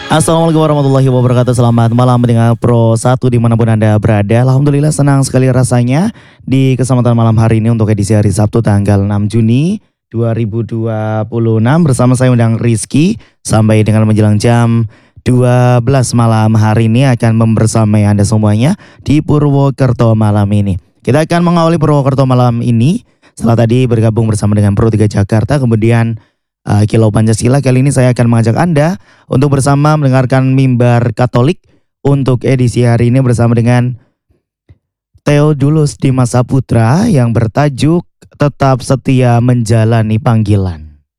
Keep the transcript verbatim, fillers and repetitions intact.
Assalamualaikum warahmatullahi wabarakatuh. Selamat malam dengan Pro satu dimanapun Anda berada. Alhamdulillah senang sekali rasanya di kesempatan malam hari ini untuk edisi hari Sabtu tanggal enam Juni dua ribu dua puluh enam bersama saya undang Rizky sampai dengan menjelang jam dua belas malam hari ini akan membersamai Anda semuanya di Purwokerto malam ini. Kita akan mengawali Purwokerto malam ini setelah tadi bergabung bersama dengan Pro tiga Jakarta, kemudian Uh, Kilau Pancasila. Kali ini saya akan mengajak Anda untuk bersama mendengarkan Mimbar Katolik untuk edisi hari ini bersama dengan Theodulus Dimas Saputra yang bertajuk Tetap Setia Menjalani Panggilan.